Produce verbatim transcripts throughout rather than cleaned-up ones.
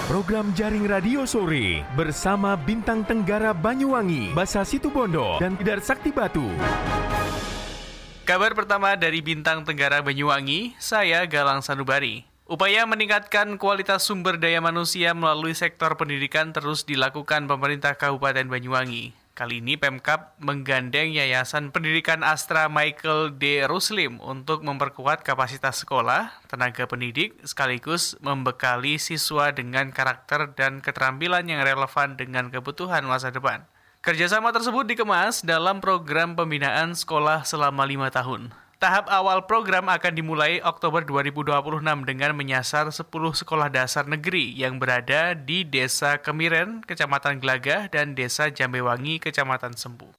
Program Jaring Radio Sore bersama Bintang Tenggara Banyuwangi, Basa Situbondo, dan Tidar Sakti Batu. Kabar pertama dari Bintang Tenggara Banyuwangi, saya Galang Sanubari. Upaya meningkatkan kualitas sumber daya manusia melalui sektor pendidikan terus dilakukan pemerintah Kabupaten Banyuwangi. Kali ini Pemkab menggandeng Yayasan Pendidikan Astra Michael D. Ruslim untuk memperkuat kapasitas sekolah, tenaga pendidik, sekaligus membekali siswa dengan karakter dan keterampilan yang relevan dengan kebutuhan masa depan. Kerjasama tersebut dikemas dalam program pembinaan sekolah selama lima tahun. Tahap awal program akan dimulai Oktober dua ribu dua puluh enam dengan menyasar sepuluh sekolah dasar negeri yang berada di Desa Kemiren, Kecamatan Gelagah, dan Desa Jambewangi, Kecamatan Sempu.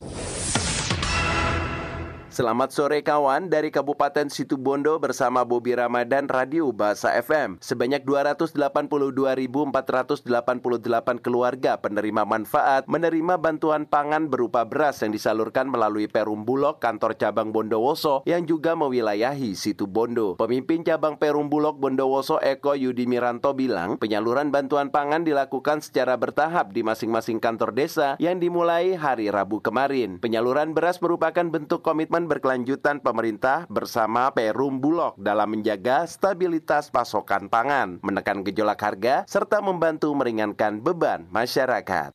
Selamat sore kawan, dari Kabupaten Situbondo bersama Bobi Ramadan Radio Basa F M. Sebanyak dua ratus delapan puluh dua ribu empat ratus delapan puluh delapan keluarga penerima manfaat menerima bantuan pangan berupa beras yang disalurkan melalui Perum Bulog kantor cabang Bondowoso yang juga mewilayahi Situbondo. Pemimpin cabang Perum Bulog Bondowoso Eko Yudi Miranto bilang, penyaluran bantuan pangan dilakukan secara bertahap di masing-masing kantor desa yang dimulai hari Rabu kemarin. Penyaluran beras merupakan bentuk komitmen berkelanjutan pemerintah bersama Perum Bulog dalam menjaga stabilitas pasokan pangan, menekan gejolak harga, serta membantu meringankan beban masyarakat.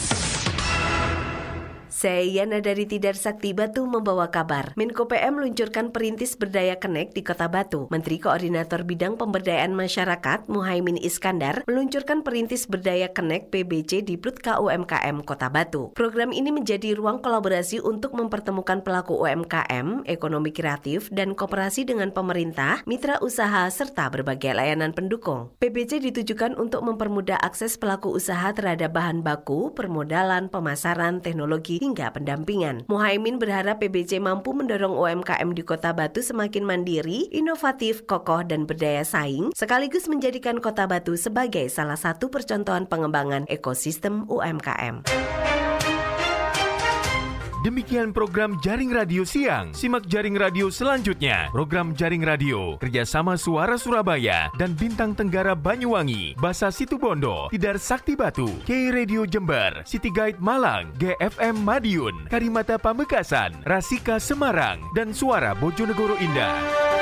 Saya Yana dari Tidar Sakti Batu membawa kabar. Menko P M meluncurkan Perintis Berdaya Connect di Kota Batu. Menteri Koordinator Bidang Pemberdayaan Masyarakat Muhaimin Iskandar meluncurkan Perintis Berdaya Connect P B C di Plut K U M K M Kota Batu. Program ini menjadi ruang kolaborasi untuk mempertemukan pelaku U M K M, ekonomi kreatif, dan koperasi dengan pemerintah, mitra usaha, serta berbagai layanan pendukung. P B C ditujukan untuk mempermudah akses pelaku usaha terhadap bahan baku, permodalan, pemasaran, teknologi, hingga pendampingan. Muhaimin berharap P B C mampu mendorong U M K M di Kota Batu semakin mandiri, inovatif, kokoh, dan berdaya saing, sekaligus menjadikan Kota Batu sebagai salah satu percontohan pengembangan ekosistem U M K M. Demikian program Jaring Radio Siang. Simak Jaring Radio selanjutnya. Program Jaring Radio kerjasama Suara Surabaya dan Bintang Tenggara Banyuwangi, Basa Situbondo, Tidar Sakti Batu, K Radio Jember, City Guide Malang, G F M Madiun, Karimata Pamekasan, Rasika Semarang, dan Suara Bojonegoro Indah.